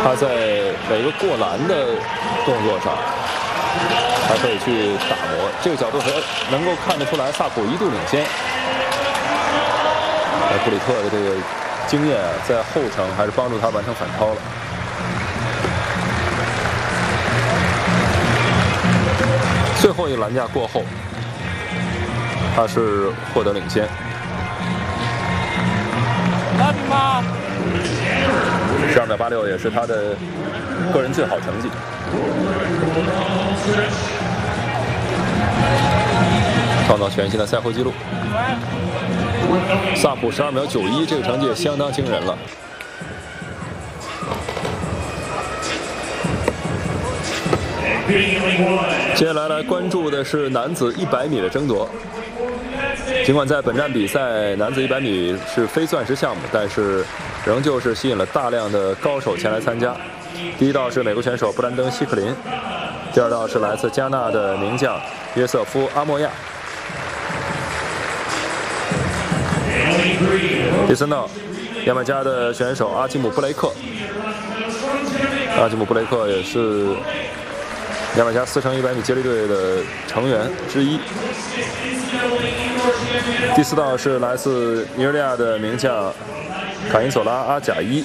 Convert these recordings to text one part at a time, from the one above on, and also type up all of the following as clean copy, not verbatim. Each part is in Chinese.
他在每个过篮的动作上，还可以去打磨。这个角度能够看得出来，萨普一度领先。布里特的这个经验啊，在后程还是帮助他完成反超了。最后一个篮架过后，他是获得领先。12秒86也是他的个人最好成绩。创造全新的赛后纪录。萨普12秒91，这个成绩也相当惊人了。接下来来关注的是男子100米的争夺。尽管在本站比赛男子100米是非钻石项目，但是仍旧是吸引了大量的高手前来参加。第一道是美国选手布兰登·希克林，第二道是来自加纳的名将约瑟夫·阿莫亚，第三道牙买加的选手阿基姆·布雷克。阿基姆·布雷克也是牙买加4×100米接力队的成员之一。第四道是来自尼日利亚的名将卡因索拉·阿贾伊。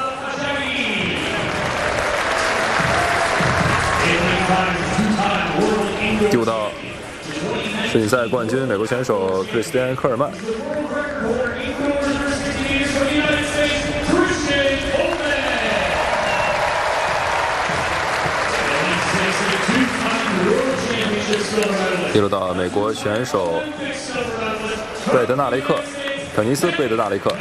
第五道世锦赛冠军美国选手克里斯蒂安·科尔曼。第六道美国选手贝德纳雷克，肯尼斯·贝德纳雷克。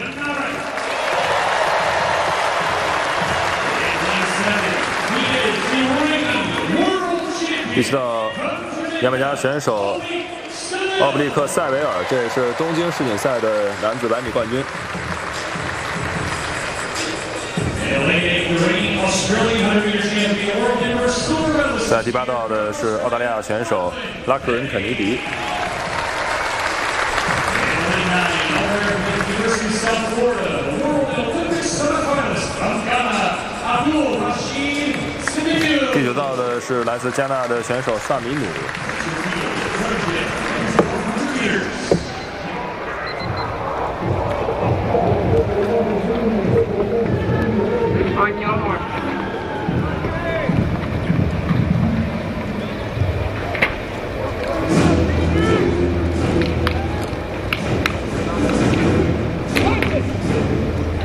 第七道牙买加选手奥布利克·塞维尔，这也是东京世锦赛的男子100米冠军。在第八道的是澳大利亚选手拉克伦·肯尼迪。第九道的是来自加纳的选手萨米努。